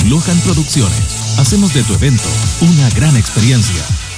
Lohan Producciones. Hacemos de tu evento una gran experiencia.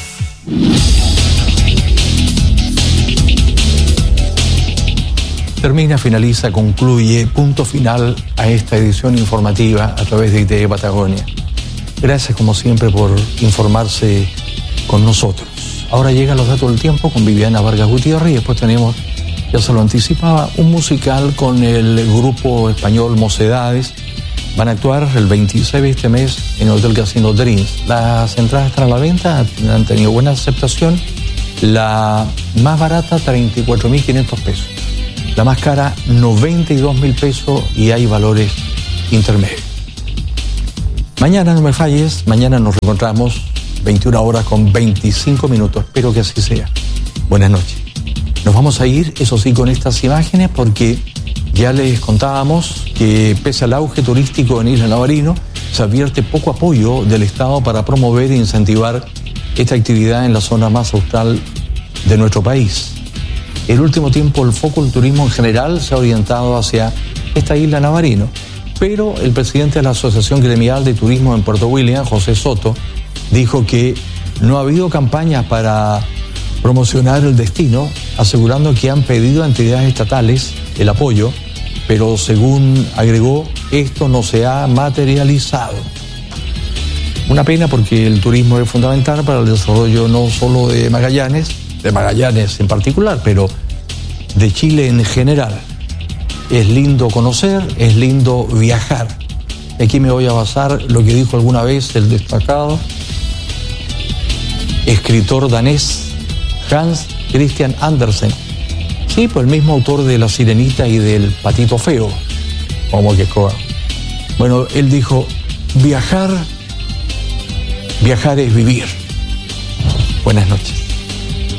Termina, finaliza, concluye, punto final a esta edición informativa a través de ITV Patagonia. Gracias como siempre por informarse con nosotros. Ahora llegan los datos del tiempo con Viviana Vargas Gutiérrez y después tenemos, ya se lo anticipaba, un musical con el grupo español Mocedades. Van a actuar el 26 de este mes en el Hotel Casino Dreams. Las entradas están a la venta, han tenido buena aceptación. La más barata, 34.500 pesos. La más cara, 92.000 pesos y hay valores intermedios. Mañana no me falles, mañana nos reencontramos 21 horas con 25 minutos. Espero que así sea. Buenas noches. Nos vamos a ir, eso sí, con estas imágenes porque ya les contábamos que pese al auge turístico en Isla Navarino, se advierte poco apoyo del Estado para promover e incentivar esta actividad en la zona más austral de nuestro país. El último tiempo el foco del turismo en general se ha orientado hacia esta isla Navarino, pero el presidente de la Asociación Gremial de Turismo en Puerto William, José Soto, dijo que no ha habido campañas para promocionar el destino, asegurando que han pedido a entidades estatales el apoyo, pero según agregó, esto no se ha materializado. Una pena porque el turismo es fundamental para el desarrollo no solo de Magallanes en particular, pero de Chile en general. Es lindo conocer, es lindo viajar. Aquí me voy a basar lo que dijo alguna vez el destacado escritor danés Hans Christian Andersen. Sí, pues el mismo autor de La Sirenita y del Patito Feo. Bueno, él dijo, viajar es vivir. Buenas noches.